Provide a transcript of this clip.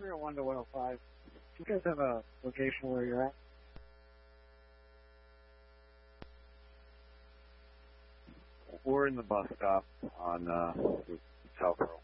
301 to 105. Do you guys have a location where you're at? We're in the bus stop on South Row.